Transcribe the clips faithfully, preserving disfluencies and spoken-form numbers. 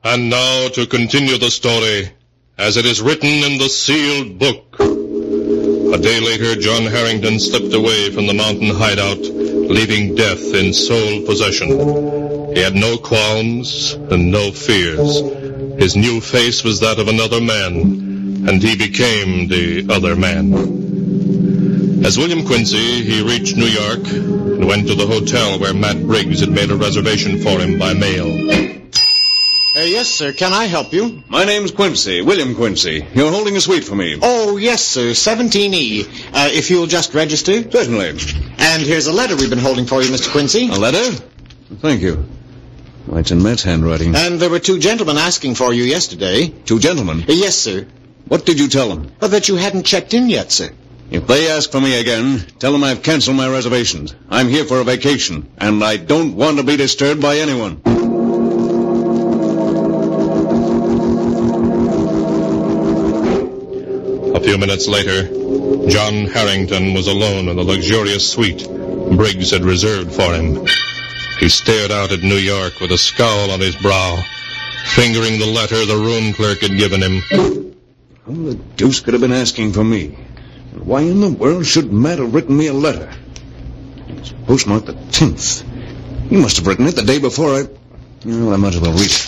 And now to continue the story, as it is written in the sealed book. A day later, John Harrington slipped away from the mountain hideout, leaving death in sole possession. He had no qualms and no fears. His new face was that of another man, and he became the other man. As William Quincy, he reached New York and went to the hotel where Matt Briggs had made a reservation for him by mail. Uh, yes, sir. Can I help you? My name's Quincy, William Quincy. You're holding a suite for me. Oh, yes, sir. seventeen E. Uh, if you'll just register. Certainly. And here's a letter we've been holding for you, Mister Quincy. A letter? Thank you. Why, it's in Matt's handwriting. And there were two gentlemen asking for you yesterday. Two gentlemen? Uh, yes, sir. What did you tell them? Uh, that you hadn't checked in yet, sir. If they ask for me again, tell them I've canceled my reservations. I'm here for a vacation, and I don't want to be disturbed by anyone. A few minutes later, John Harrington was alone in the luxurious suite Briggs had reserved for him. He stared out at New York with a scowl on his brow, fingering the letter the room clerk had given him. Who the deuce could have been asking for me? And why in the world should Matt have written me a letter? It's postmarked the tenth. He must have written it the day before I... Well, I might as well read it.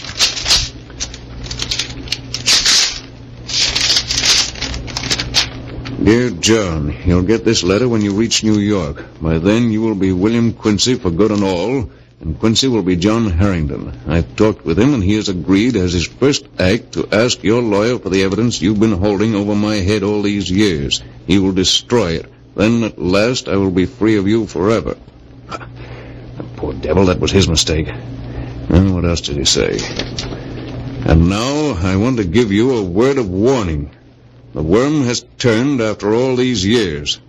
Dear John, you'll get this letter when you reach New York. By then you will be William Quincy for good and all, and Quincy will be John Harrington. I've talked with him, and he has agreed as his first act to ask your lawyer for the evidence you've been holding over my head all these years. He will destroy it. Then, at last, I will be free of you forever. The poor devil, that was his mistake. And what else did he say? And now I want to give you a word of warning. The worm has turned after all these years.